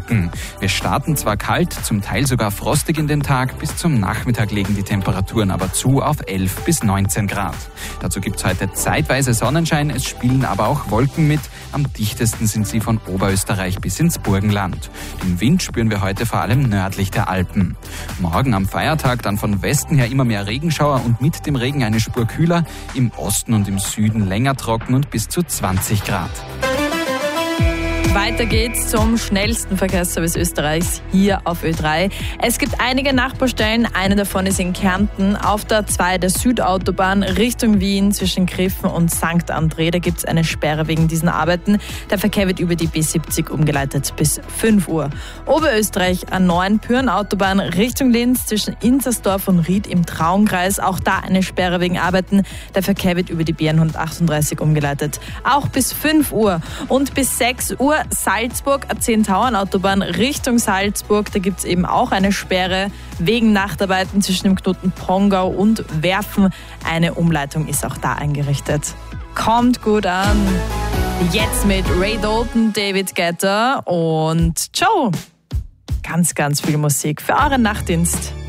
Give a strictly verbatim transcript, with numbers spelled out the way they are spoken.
trocken. Wir starten zwar kalt, zum Teil sogar frostig in den Tag, bis zum Nachmittag legen die Temperaturen aber zu auf elf bis neunzehn Grad. Dazu gibt's heute zeitweise Sonnenschein, es spielen aber auch Wolken mit. Am dichtesten sind sie von Oberösterreich bis ins Burgenland. Den Wind spüren wir heute vor allem nördlich der Alpen. Morgen am Feiertag dann von Westen her immer mehr Regenschauer und mit dem Regen eine Spur kühler. Im Osten und im Süden länger trocken und bis zu zwanzig Grad. Weiter geht's zum schnellsten Verkehrsservice Österreichs hier auf Ö drei. Es gibt einige Nachbarstellen, eine davon ist in Kärnten. Auf der A zwei der Südautobahn Richtung Wien zwischen Griffen und Sankt André. Da gibt's eine Sperre wegen diesen Arbeiten. Der Verkehr wird über die B siebzig umgeleitet bis fünf Uhr. Oberösterreich A neun Pyhrn-Autobahn Richtung Linz zwischen Inzersdorf und Ried im Traunkreis. Auch da eine Sperre wegen Arbeiten. Der Verkehr wird über die B hundertachtunddreißig umgeleitet. Auch bis fünf Uhr und bis sechs Uhr Salzburg, A zehn Tauernautobahn Richtung Salzburg. Da gibt es eben auch eine Sperre wegen Nachtarbeiten zwischen dem Knoten Pongau und Werfen. Eine Umleitung ist auch da eingerichtet. Kommt gut an. Jetzt mit Ray Dalton, David Guetta und Joe. Ganz, ganz viel Musik für euren Nachtdienst.